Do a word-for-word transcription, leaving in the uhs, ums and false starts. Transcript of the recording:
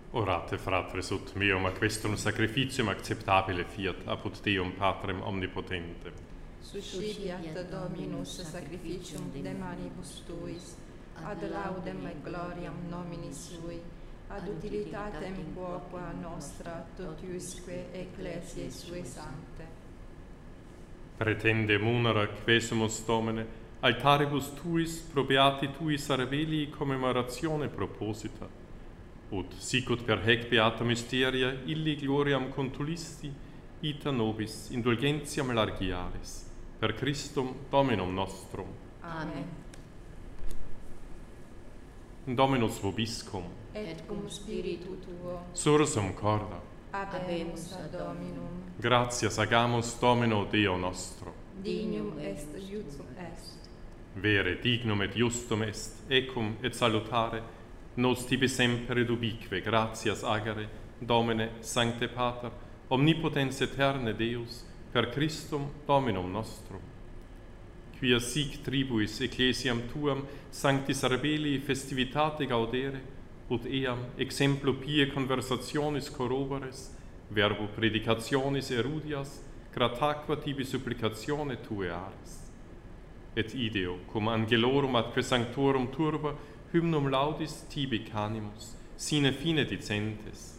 Orate, fratres, ut meum a questum sacrificium acceptabile fiat apud Deum Patrem omnipotentem. Suscipiat Dominus sacrificium de manibus tuis, ad laudem et gloriam nominis Sui, ad utilitatem quoqua nostra totiusque ecclesiae Sue sancte. Pretendem munera quesumus Domine, altaribus tuis pro beati tuis Arabelii commemoratione proposita, ut sicut per hec beata mysteria illi gloriam contulisti, ita nobis indulgentiam largiaris, per Christum Dominum nostrum. Amen. Dominus vobiscum, Et cum spiritu tuo, sursum corda, habemus ad Dominum. gratias agamus Domino Deo nostro. Dignum est iusum est. Vere dignum et justum est, ecum et salutare, nos tibi semper et ubique gratias agere, Domine, Sancte Pater, omnipotens eterne Deus, per Christum Dominum nostrum. Quia sic tribuis ecclesiam tuam sanctis Arabelii festivitate gaudere, ut eam exemplo pie conversationis corroboris, verbo predicationis erudias, grataque tibi supplicatione tue aris. Et ideo, cum angelorum atque sanctorum turba, hymnum laudis tibi canimus, sine fine dicentes,